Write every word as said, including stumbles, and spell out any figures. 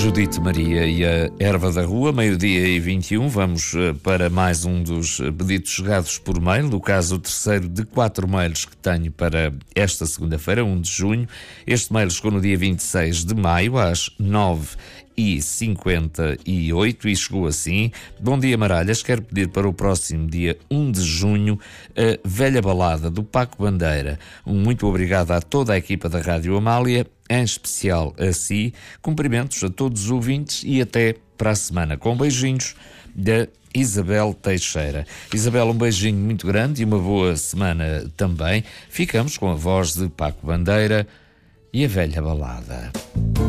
Judite Maria e a Erva da Rua, meio-dia e vinte e um. Vamos para mais um dos pedidos chegados por mail, no caso o terceiro de quatro mails que tenho para esta segunda-feira, um de junho. Este mail chegou no dia vinte e seis de maio, às nove e cinquenta e oito, e chegou assim: bom dia, Maralhas, quero pedir para o próximo dia um de junho a Velha Balada do Paco Bandeira. Um muito obrigado a toda a equipa da Rádio Amália, em especial a si. Cumprimentos a todos os ouvintes e até para a semana, com beijinhos da Isabel Teixeira. Isabel, um beijinho muito grande e uma boa semana também. Ficamos com a voz de Paco Bandeira e a Velha Balada.